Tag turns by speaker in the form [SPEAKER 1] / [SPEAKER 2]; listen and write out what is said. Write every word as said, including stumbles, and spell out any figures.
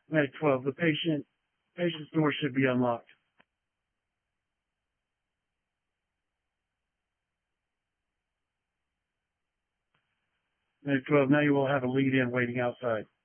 [SPEAKER 1] Medic twelve, the patient, patient's door should be unlocked. Medic twelve, now you will have a lead-in waiting outside.